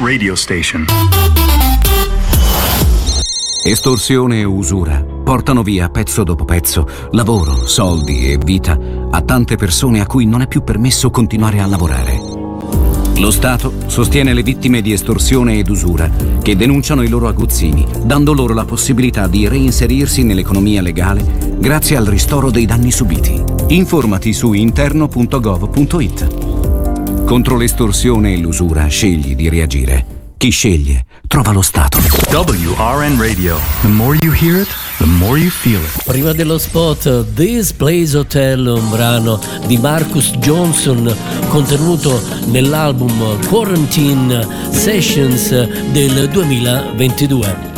radio station. Estorsione e usura portano via pezzo dopo pezzo lavoro, soldi e vita a tante persone a cui non è più permesso continuare a lavorare. Lo Stato sostiene le vittime di estorsione ed usura che denunciano i loro aguzzini, dando loro la possibilità di reinserirsi nell'economia legale grazie al ristoro dei danni subiti. Informati su interno.gov.it. Contro l'estorsione e l'usura scegli di reagire. Chi sceglie trova lo Stato. WRN Radio. The more you hear it, the more you feel it. Prima dello spot This Place Hotel, un brano di Marcus Johnson contenuto nell'album Quarantine Sessions del 2022.